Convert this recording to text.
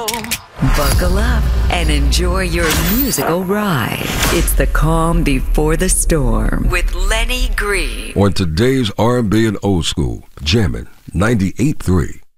Buckle up and enjoy your musical ride. It's the calm before the storm with Lenny Green. On today's R&B and old school, jamming 98.3.